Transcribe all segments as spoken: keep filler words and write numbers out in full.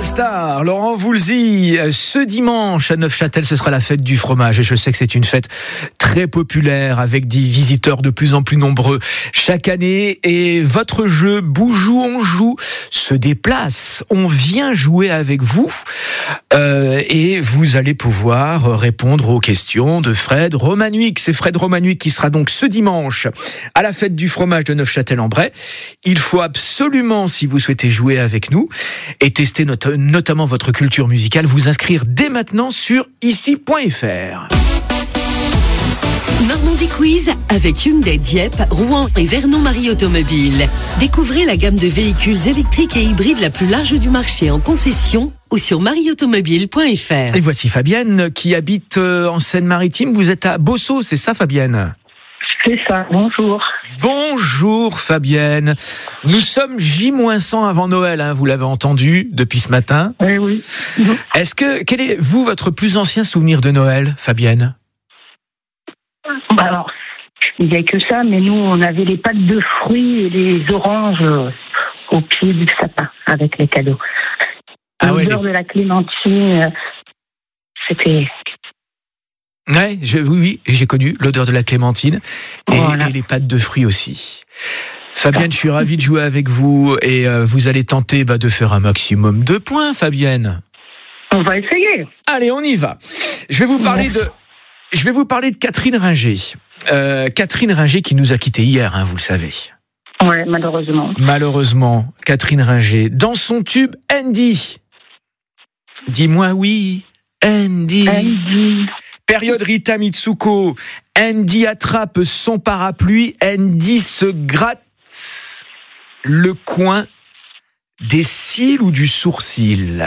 Star, Laurent Voulzy. Ce dimanche à Neufchâtel, ce sera la fête du fromage. Et je sais que c'est une fête très populaire avec des visiteurs de plus en plus nombreux chaque année. Et votre jeu Boujou on joue se déplace. On vient jouer avec vous euh, et vous allez pouvoir répondre aux questions de Fred Romanuik. C'est Fred Romanuik qui sera donc ce dimanche à la fête du fromage de Neufchâtel-en-Bray. Il faut absolument, si vous souhaitez jouer avec nous et tester not- notamment votre culture musicale, vous inscrire dès maintenant sur ici point f r. Normandie Quiz avec Hyundai Dieppe, Rouen et Vernon Marie Automobile. Découvrez la gamme de véhicules électriques et hybrides la plus large du marché en concession ou sur marie automobile point f r. Et voici Fabienne qui habite en Seine-Maritime. Vous êtes à Bossot, c'est ça Fabienne ? C'est ça, bonjour. Bonjour Fabienne. Nous sommes J cent avant Noël, hein, vous l'avez entendu depuis ce matin. Oui, oui. Est-ce que, quel est, vous, votre plus ancien souvenir de Noël, Fabienne ? Bah alors, il n'y a que ça, mais nous, on avait les pâtes de fruits et les oranges euh, au pied du sapin avec les cadeaux. Ah ouais, L'odeur les... de la clémentine, euh, c'était... Ouais, je, oui, oui, j'ai connu l'odeur de la clémentine et, Voilà. et les pâtes de fruits aussi. Fabienne, je suis ravi de jouer avec vous et euh, vous allez tenter bah, de faire un maximum de points, Fabienne. On va essayer. Allez, on y va. Je vais vous parler de, je vais vous parler de Catherine Ringer. Euh, Catherine Ringer qui nous a quittés hier, hein, vous le savez. Ouais, malheureusement. Malheureusement, Catherine Ringer, dans son tube Andy. Dis-moi oui, Andy. Andy. Période Rita Mitsuko, Andy attrape son parapluie, Andy se gratte le coin des cils ou du sourcil.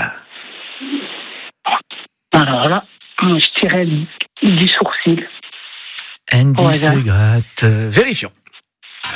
Alors là, je dirais du sourcil. Andy Voilà. se gratte. Vérifions.